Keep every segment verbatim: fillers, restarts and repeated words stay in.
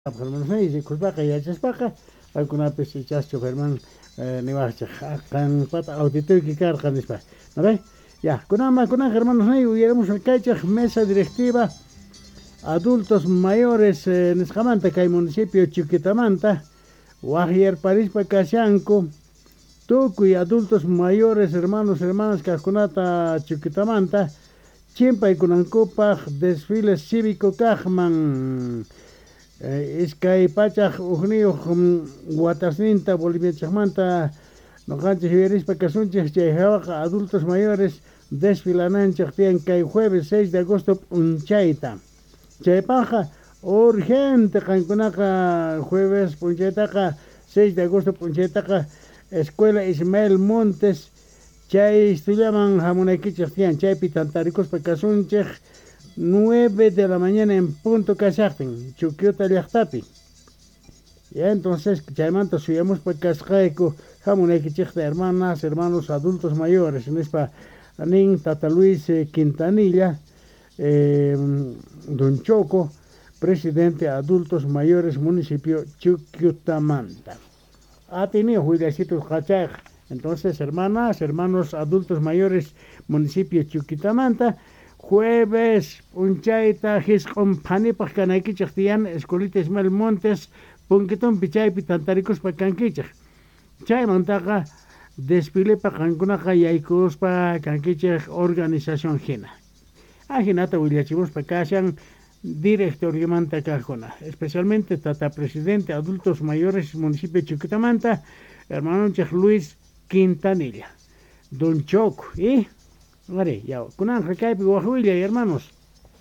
Germán Reyes, Culpaca y Achaspaca, alguna vez echaste Germán Nevacha, can pata auditorio que cargan después. ¿No ve? Ya, con ama, con Germán Reyes, hubiéramos el cacha, mesa directiva, adultos mayores en Escamanta, que hay municipio Chiquitamanta, Guajier París, Pacasianco, Tucu y adultos mayores, hermanos, hermanas, Casconata, Chiquitamanta, Chimpa y Cunancopa, desfile cívico Cajman. Es que pachaj ujniyo guatasninta Bolivia chajmanta no canches vieris para casunches chejabaja adultos mayores desfilanan chajtian que jueves seis de agosto punchaita chepaja urgente cancunaca jueves punchaitaca seis de agosto punchaitaca escuela Ismael Montes chay estudiaban jamonaki chajtian chay pitantaricos para casunches nueve de la mañana en punto Casarten, Chuquiota Liachtapi. Ya entonces, Chaimanta subimos para Cascaico, Jamunequichecta, hermanas, hermanos adultos mayores, en esta Anin, Tata Luis eh, Quintanilla, eh, Don Choco, presidente adultos mayores, municipio Chuquiutamanta. Ha tenido juicios Cachaj. Entonces, hermanas, hermanos adultos mayores, municipio Chuquiutamanta. Jueves, Punchaita, Giscom, Panipa, Canaiquichach, Tian, Escolita Ismael Montes, Punquetón, Pichay, Pitantaricos, Pacanquichach. Chay Montaga, desfile para Cancunaja y Aicos para Canquichach, organización Gina. Ajinata, Huillachimos, Pacasian, director de Manta Cajona, especialmente Tata Presidente, adultos mayores, municipio de Chiquitamanta, hermano Chach Luis Quintanilla. Don Choco, ¿eh? Vale, ya, con Ángel Caipi, Guajuilla y hermanos.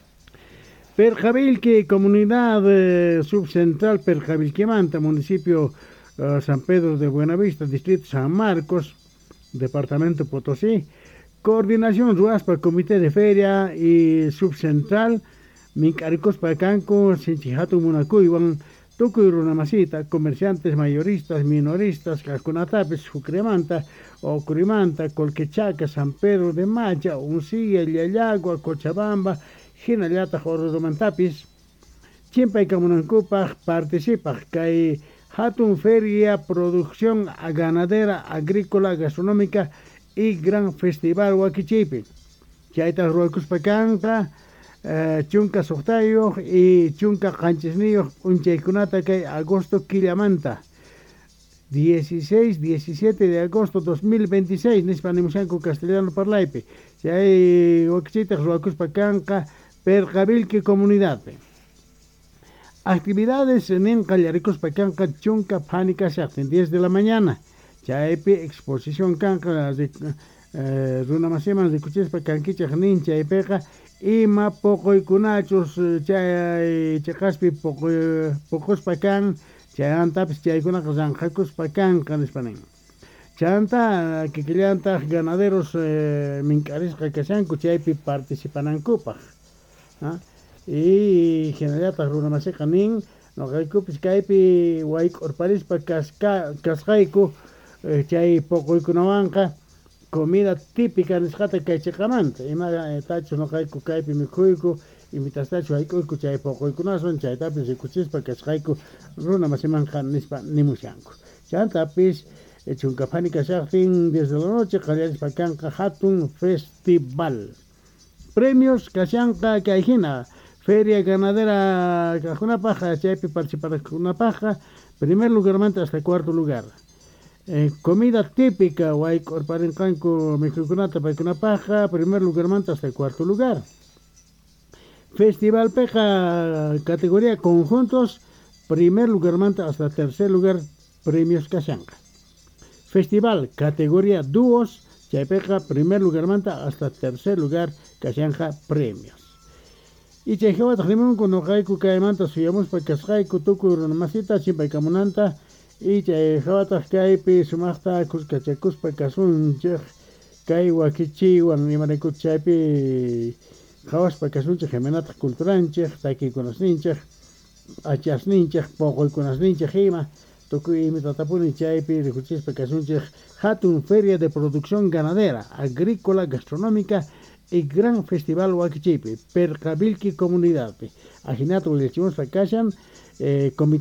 Perjavilque, comunidad eh, subcentral Perjavilquemanta, municipio eh, San Pedro de Buenavista, distrito San Marcos, departamento Potosí. Coordinación Ruaspa, comité de feria y subcentral, Mincaricos Pacanco, Sinchijato Munacuiwan, Tucuy Runamasita, comerciantes mayoristas, minoristas, Casconatapes, Jucremanta, Ocurimanta, Colquechaca, San Pedro de Macha, Uncilla, Yayagua, Cochabamba, Jinayata, Jorodomantapis, Chimpa y Camunancupa participa, que hay Hatun Feria, producción ganadera, agrícola, gastronómica y gran festival Huaquichipi. Chaita Ruecus Pacanca, Uh, Chunca Soctayo y Chunca Canchisnillo, Unchaikunata que agosto Quilamanta, dieciséis diecisiete de agosto dos mil veintiséis, Nispanimusanco Castellano Parlaipe, si hay Oxitas, Ruacus Pacanca, Perjavilque Comunidad. Actividades en Callaricos Pacanca, Chunca Pánica, en diez de la mañana, Chaipe, exposición Canca, de uh, Runamasimas de Cuchis Pacanquicha, Nincha y Peja. Ima poco y cunachos, chay chacaspi poco pocos pacan, chayan tapis chay kunacas anjacos pacan canispanen. Chanta que clienta ganaderos eh, mincaris que sean cuchaypi participan en copa. ¿Ah? Y generata runa maseca nin, no hay cupis caypi waik orparis pa casca cascaico, chay poco y cunavanca. Comida típica en escata que checamanta, y más tacho no hay cucaipi mi cuico, y mi tastacho hay cuico chay poco y cunason, chay tapis y cuchispa que escaico, runa más manjan nispa ni musianco. Chan tapis, chuncapánica shafting desde la noche, caliaris pacanca hatun festival. Premios Cashanca Caijina, Feria Ganadera Cajuna Paja, chaypi participar una paja, primer lugar manta hasta cuarto lugar. Eh, comida típica, guay corparencanco mexicunata para paja, primer lugar manta hasta el cuarto lugar. Festival Peja, categoría conjuntos, primer lugar manta hasta tercer lugar, premios Cashanca. Festival, categoría dúos, Chaypeja, primer lugar manta hasta tercer lugar, Cashanca, premios. Y Chayjewa Tajimón con Ojaiku Caimanta, suyamos para Casjaiku, Tuku, Runamasita, Chimpa y Camunanta. Y chay jawatas kaypi sumaqta kuskachakuspa kasunchik kay wakichi wan imaraykuta chaypi jawaspa kasunchik himanata culturanchik takikunasninchik achasninchik poqoykunasninchik ima tukuy imitatapuni chaypi rikuchispa kasunchik hatun feria de producción ganadera, agrícola, gastronómica y gran festival wakichipi Perjavilque comunidad ajinato lechimos pakashan eh,